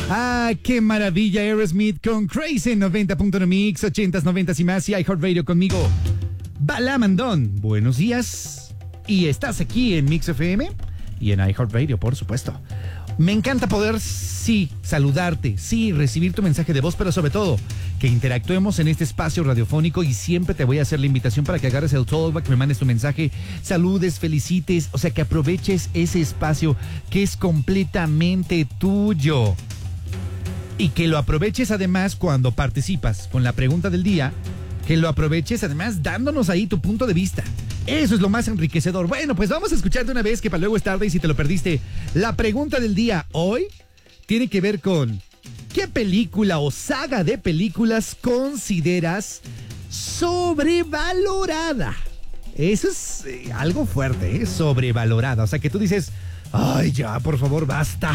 Ah, qué maravilla, Aerosmith con Crazy en 90.1 Mix, 80s, 90s y más, y iHeartRadio conmigo, Balam Andón. Buenos días. Y estás aquí en Mix FM y en iHeartRadio, por supuesto. Me encanta poder, sí, saludarte, sí, recibir tu mensaje de voz, pero sobre todo, que interactuemos en este espacio radiofónico, y siempre te voy a hacer la invitación para que agarres el talkback, me mandes tu mensaje, saludes, felicites, o sea, que aproveches ese espacio que es completamente tuyo. Y que lo aproveches además cuando participas con la pregunta del día, que lo aproveches además dándonos ahí tu punto de vista. Eso es lo más enriquecedor. Bueno, pues vamos a escuchar de una vez, que para luego es tarde y si te lo perdiste. La pregunta del día hoy tiene que ver con: ¿qué película o saga de películas consideras sobrevalorada? Eso es algo fuerte, sobrevalorada. O sea, que tú dices, ay, ya, por favor, basta.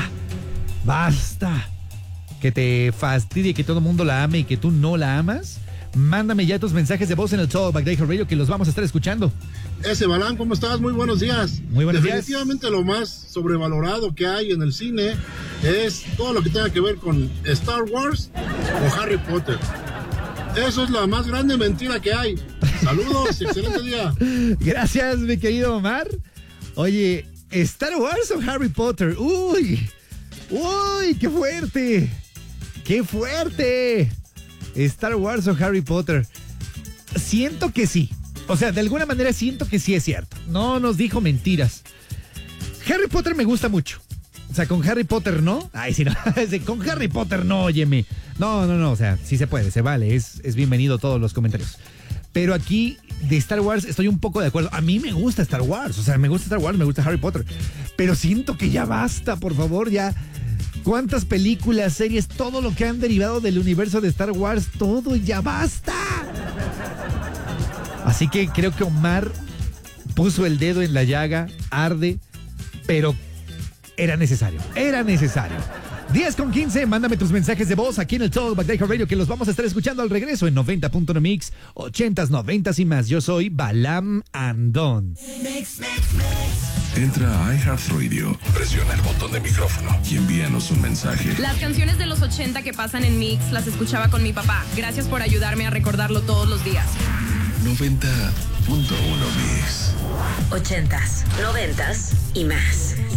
Que te fastidie que todo el mundo la ame y que tú no la amas. Mándame ya tus mensajes de voz en el Talkback de iHeartRadio, que los vamos a estar escuchando. Balam, ¿cómo estás? Muy buenos días. Muy buenos días. Definitivamente lo más sobrevalorado que hay en el cine es todo lo que tenga que ver con Star Wars o Harry Potter. Eso es la más grande mentira que hay. Saludos, excelente día. Gracias, mi querido Omar. Oye, ¿Star Wars o Harry Potter? ¡Uy! ¡Qué fuerte! ¡Qué fuerte! ¿Star Wars o Harry Potter? Siento que sí. O sea, de alguna manera siento que sí es cierto. No nos dijo mentiras. Harry Potter me gusta mucho. O sea, con Harry Potter no. Ay, sí, no. Con Harry Potter no, óyeme. No. O sea, sí se puede, se vale. Es bienvenido todos los comentarios. Pero aquí, de Star Wars, estoy un poco de acuerdo. A mí me gusta Star Wars. O sea, me gusta Star Wars, me gusta Harry Potter. Pero siento que ya basta, por favor, ya. ¿Cuántas películas, series, todo lo que han derivado del universo de Star Wars, todo ya basta? Así que creo que Omar puso el dedo en la llaga, arde, pero era necesario. 10:15, mándame tus mensajes de voz aquí en el Talkback de iHeartRadio, que los vamos a estar escuchando al regreso en 90.1 Mix, 80s, 90s y más. Yo soy Balam Andón. Entra a iHeartRadio, presiona el botón de micrófono y envíanos un mensaje. Las canciones de los 80 que pasan en Mix las escuchaba con mi papá. Gracias por ayudarme a recordarlo todos los días. 90.1 Mix. 80s, 90s y más.